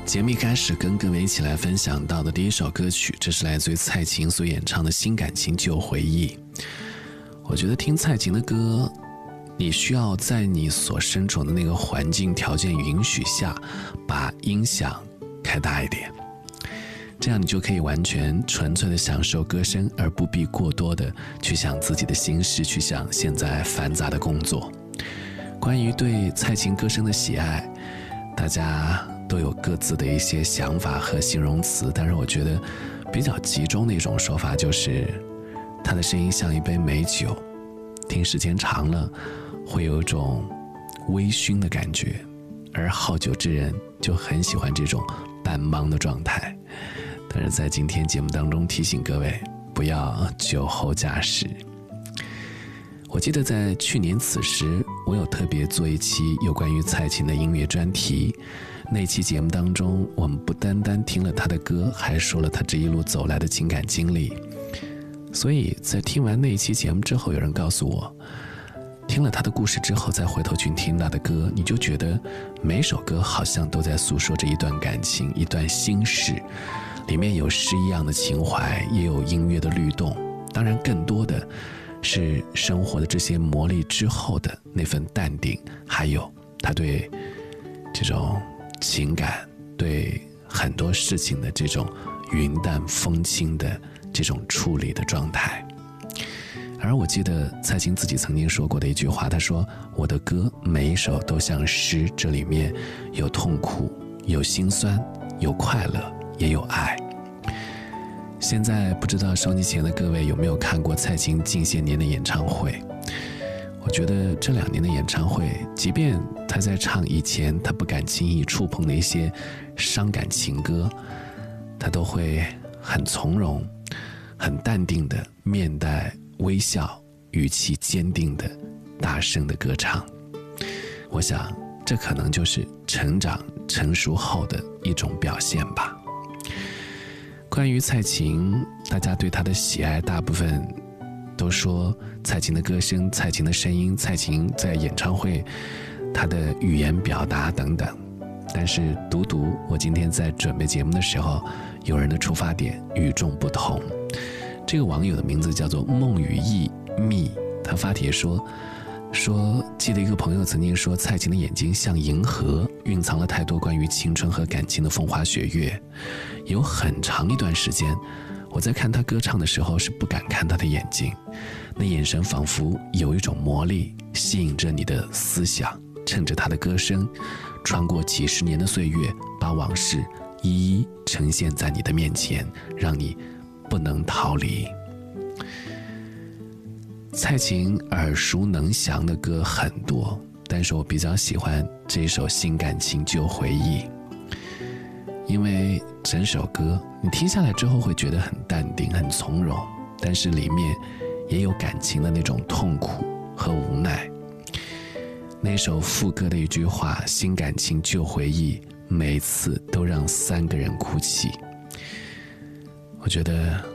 节目一开始跟各位一起来分享到的第一首歌曲，这是来自于蔡琴所演唱的《新感情旧回忆》。我觉得听蔡琴的歌，你需要在你所身处的那个环境条件允许下，把音响开大一点，这样你就可以完全纯粹的享受歌声，而不必过多的去想自己的心事，去想现在繁杂的工作。关于对蔡琴歌声的喜爱，大家都有各自的一些想法和形容词，但是我觉得比较集中的一种说法就是她的声音像一杯美酒，听时间长了会有一种微醺的感觉，而好酒之人就很喜欢这种半懵的状态。但是在今天节目当中提醒各位不要酒后驾驶。我记得在去年此时，我有特别做一期有关于蔡琴的音乐专题，那期节目当中我们不单单听了她的歌，还说了她这一路走来的情感经历。所以在听完那一期节目之后，有人告诉我，听了她的故事之后再回头去听她的歌，你就觉得每首歌好像都在诉说着一段感情，一段心事，里面有诗一样的情怀，也有音乐的律动，当然更多的是生活的这些磨砺之后的那份淡定，还有他对这种情感，对很多事情的这种云淡风轻的这种处理的状态。而我记得蔡琴自己曾经说过的一句话，她说我的歌每一首都像诗，这里面有痛苦，有心酸，有快乐，也有爱。现在不知道收机前的各位有没有看过蔡琴近些年的演唱会。我觉得这2年的演唱会，即便她在唱以前她不敢轻易触碰的一些伤感情歌，她都会很从容很淡定的面带微笑，语气坚定的大声的歌唱。我想这可能就是成长成熟后的一种表现吧。关于蔡琴，大家对她的喜爱大部分都说蔡琴的歌声，蔡琴的声音，蔡琴在演唱会她的语言表达等等。但是独我今天在准备节目的时候，有人的出发点与众不同。这个网友的名字叫做梦雨意密，他发帖说记得一个朋友曾经说，蔡琴的眼睛像银河，蕴藏了太多关于青春和感情的风花雪月。有很长一段时间，我在看她歌唱的时候是不敢看她的眼睛，那眼神仿佛有一种魔力，吸引着你的思想，趁着她的歌声穿过几十年的岁月，把往事一一呈现在你的面前，让你不能逃离。蔡琴耳熟能详的歌很多，但是我比较喜欢这首《新感情旧回忆》，因为整首歌你听下来之后会觉得很淡定很从容，但是里面也有感情的那种痛苦和无奈。那首副歌的一句话，新感情旧回忆，每次都让3个人哭泣。我觉得